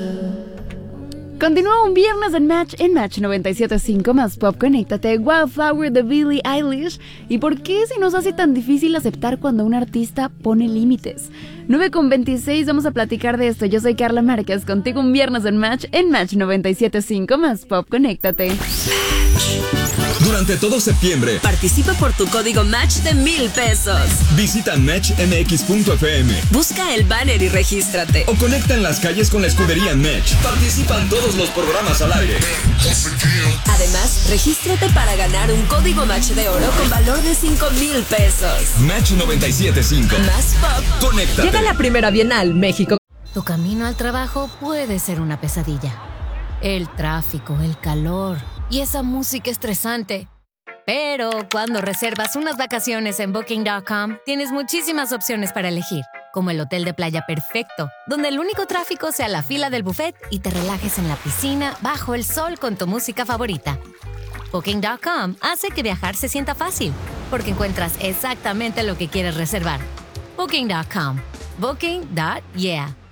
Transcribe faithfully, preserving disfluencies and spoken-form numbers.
Continúa un viernes en Match, en Match noventa y siete punto cinco más Pop. Conéctate, Wildflower de Billie Eilish. ¿Y por qué se nos hace tan difícil aceptar cuando un artista pone límites? nueve con veintiséis, vamos a platicar de esto. Yo soy Carla Márquez, contigo un viernes en Match, en Match noventa y siete punto cinco más Pop. Conéctate. Durante todo septiembre, participa por tu código Match de mil pesos. Visita match m x punto f m. Busca el banner y regístrate. O conecta en las calles con la escudería Match. Participan todos los programas al aire. Además, regístrate para ganar un código Match de oro con valor de cinco mil pesos. Match noventa y siete punto cinco. Más Pop. Conéctate. Llega la primera Bienal México. Tu camino al trabajo puede ser una pesadilla. El tráfico, el calor y esa música estresante. Pero cuando reservas unas vacaciones en Booking punto com, tienes muchísimas opciones para elegir, como el hotel de playa perfecto, donde el único tráfico sea la fila del buffet y te relajes en la piscina bajo el sol con tu música favorita. Booking punto com hace que viajar se sienta fácil, porque encuentras exactamente lo que quieres reservar. Booking punto com. Booking. Yeah.